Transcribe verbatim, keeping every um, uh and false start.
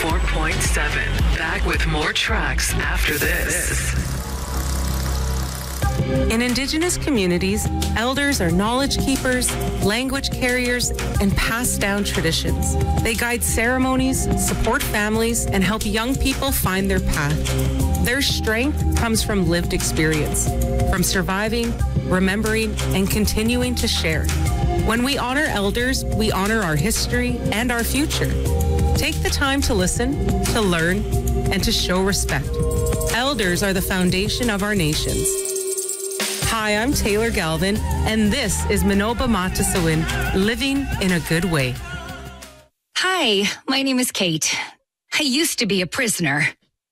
ninety-four point seven. Back with more tracks after this. In Indigenous communities, elders are knowledge keepers, language carriers, and pass down traditions. They guide ceremonies, support families, and help young people find their path. Their strength comes from lived experience, from surviving, remembering, and continuing to share. When we honor elders, we honor our history and our future. Take the time to listen, to learn, and to show respect. Elders are the foundation of our nations. Hi, I'm Taylor Galvin, and this is Minoba Matasawin, Living in a Good Way. Hi, my name is Kate. I used to be a prisoner.